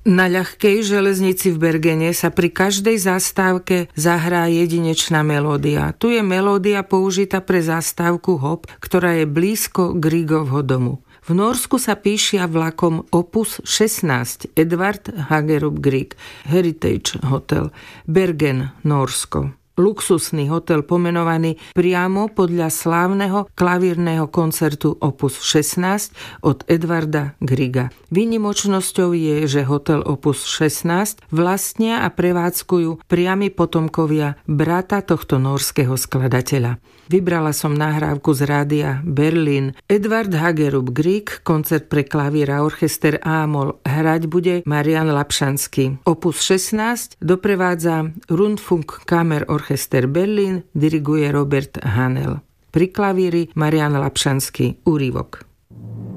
Na ľahkej železnici v Bergene sa pri každej zastávke zahrá jedinečná melódia. Tu je melódia použitá pre zastávku Hop, ktorá je blízko Griegovho domu. V Norsku sa píšia vlakom Opus 16 Edvard Hagerup Grieg, Heritage Hotel, Bergen, Norsko. Luxusný hotel pomenovaný priamo podľa slávneho klavírneho koncertu Opus 16 od Edvarda Griega. Výnimočnosťou je, že hotel Opus 16 vlastnia a prevádzkujú priami potomkovia brata tohto norského skladateľa. Vybrala som nahrávku z rádia Berlín. Edvard Hagerup Grieg, koncert pre klavír a orchester A-moll. Hrať bude Marian Lapšanský. Opus 16 doprevádza Rundfunk Kammer Orchester Berlin, diriguje Robert Hanel. Pri klavíri Marian Lapšanský. Úryvok.